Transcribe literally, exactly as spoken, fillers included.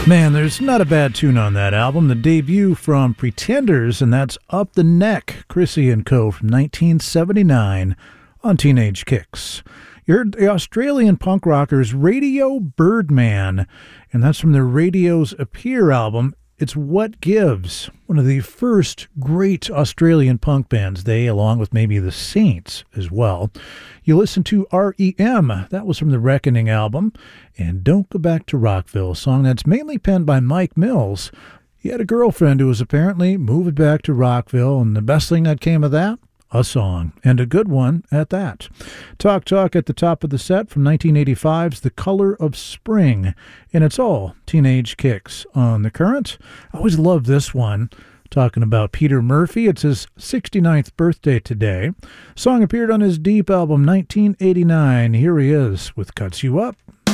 Man, there's not a bad tune on that album. The debut from Pretenders, and that's Up the Neck, Chrissy and Co. from nineteen seventy-nine on Teenage Kicks. You heard the Australian punk rockers Radio Birdman, and that's from their Radios Appear album. It's What Gives, one of the first great Australian punk bands, they, along with maybe the Saints as well. You listen to R E M, that was from the Reckoning album, and Don't Go Back to Rockville, a song that's mainly penned by Mike Mills. He had a girlfriend who was apparently moving back to Rockville, and the best thing that came of that? A song, and a good one at that. Talk Talk at the top of the set from nineteen eighty-five's The Color of Spring, and it's all Teenage Kicks on The Current. I always love this one, talking about Peter Murphy. It's his sixty-ninth birthday today. Song appeared on his Deep album nineteen eighty-nine. Here he is with Cuts You Up.